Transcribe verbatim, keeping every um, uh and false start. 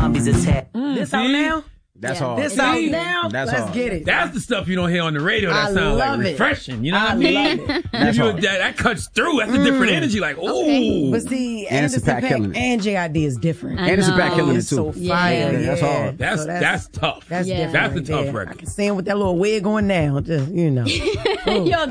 zombies attack. Mm, this see? out now? That's Yeah. hard. This out See? now? That's Let's hard. get it. That's the stuff you don't hear on the radio. That I sounds like love it. refreshing. You know I what I mean? love it. Give That's you a, hard. that, that cuts through. That's a different energy. Like, ooh. But see, And it's a Anderson pack Paak killing it. and J I D is different. I And it's a pack know. killing it It's too. so Yeah. fire. Yeah, Yeah, that's hard. That's, So that's tough. That's Yeah. different. That's the right tough there. record. I can see him with that little wig on now. Just, you know. Yo,